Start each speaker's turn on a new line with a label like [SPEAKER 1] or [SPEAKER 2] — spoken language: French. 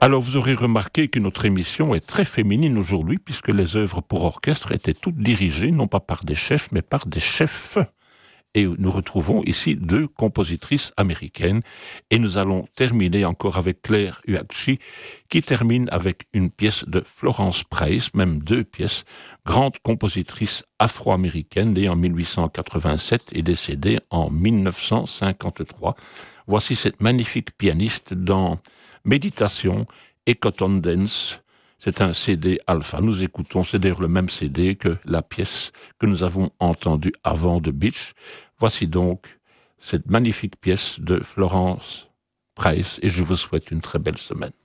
[SPEAKER 1] Alors, vous aurez remarqué que notre émission est très féminine aujourd'hui, puisque les œuvres pour orchestre étaient toutes dirigées, non pas par des chefs, mais par des chefs. Et nous retrouvons ici deux compositrices américaines. Et nous allons terminer encore avec Claire Huacci, qui termine avec une pièce de Florence Price, même deux pièces, grande compositrice afro-américaine, née en 1887 et décédée en 1953. Voici cette magnifique pianiste dans Méditation et Cotton Dance. C'est un CD alpha. Nous écoutons, c'est d'ailleurs le même CD que la pièce que nous avons entendue avant de Beach. Voici donc cette magnifique pièce de Florence Price et je vous souhaite une très belle semaine.